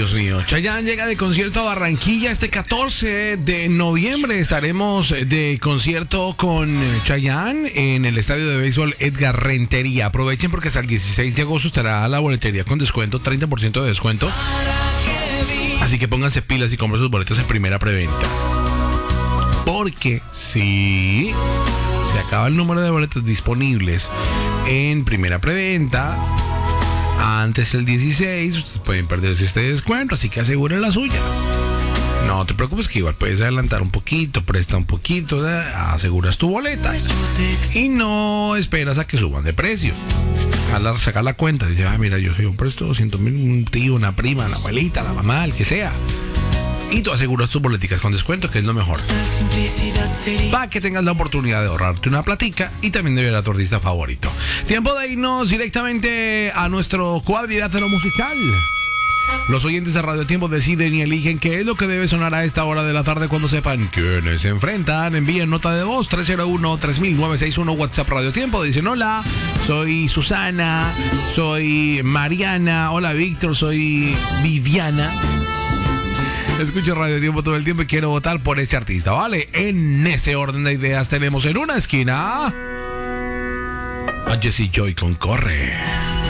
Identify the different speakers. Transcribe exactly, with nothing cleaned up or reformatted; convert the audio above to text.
Speaker 1: Dios mío. Chayanne llega de concierto a Barranquilla este catorce de noviembre. Estaremos de concierto con Chayanne en el estadio de béisbol Edgar Rentería. Aprovechen porque hasta el dieciséis de agosto estará la boletería con descuento, treinta por ciento de descuento. Así que pónganse pilas y compren sus boletos en primera preventa. Porque si se acaba el número de boletos disponibles en primera preventa antes del dieciséis, ustedes pueden perderse este descuento, así que aseguren la suya. No te preocupes que igual puedes adelantar un poquito, presta un poquito, ¿eh? Aseguras tu boleta y no esperas a que suban de precio. A sacar la cuenta, dice, ah, mira, yo soy un presto doscientos mil, un tío, una prima, una abuelita, la mamá, el que sea. Y tú aseguras tus boleticas con descuento, que es lo mejor. Para que tengas la oportunidad de ahorrarte una platica y también de ver a tu artista favorito. Tiempo de irnos directamente a nuestro cuadrilátero musical. Los oyentes de Radio Tiempo deciden y eligen qué es lo que debe sonar a esta hora de la tarde cuando sepan quiénes se enfrentan. Envíen nota de voz tres cero uno, tres mil, nueve seis uno, WhatsApp Radio Tiempo. Dicen, hola, soy Susana, soy Mariana, hola Víctor, soy Viviana. Escucho Radio Tiempo todo el tiempo y quiero votar por este artista, ¿vale? En ese orden de ideas tenemos en una esquina a Jessie Joy con Corre.